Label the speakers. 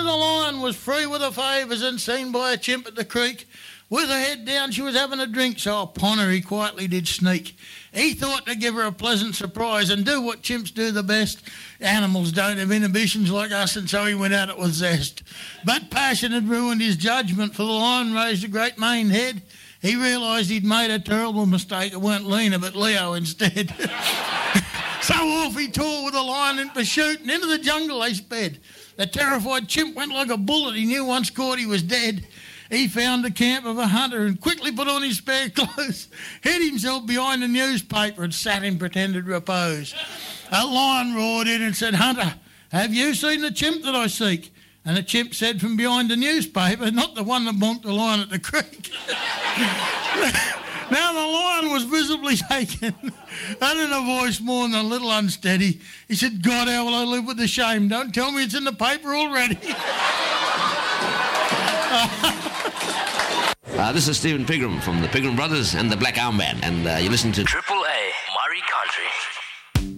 Speaker 1: the lion was free with her favours and seen by a chimp at the creek. With her head down, she was having a drink, so upon her he quietly did sneak. He thought to give her a pleasant surprise and do what chimps do the best. Animals don't have inhibitions like us, and so he went at it with zest. But passion had ruined his judgment, for the lion raised a great maned head. He realised he'd made a terrible mistake. It weren't Lena, but Leo instead. So off he tore with the lion in pursuit, and into the jungle they sped. The terrified chimp went like a bullet. He knew once caught he was dead. He found the camp of a hunter and quickly put on his spare clothes, hid himself behind a newspaper and sat in pretended repose. A lion roared in and said, "Hunter, have you seen the chimp that I seek?" And the chimp said from behind the newspaper, "Not the one that bonked the lion at the creek." Now the lion was visibly taken, and in a voice more than a little unsteady, he said, "God, how will I live with the shame? Don't tell me it's in the paper already."
Speaker 2: This is Stephen Pigram from the Pigram Brothers and the Black Armband, and you listen to
Speaker 3: Triple A Murray Country.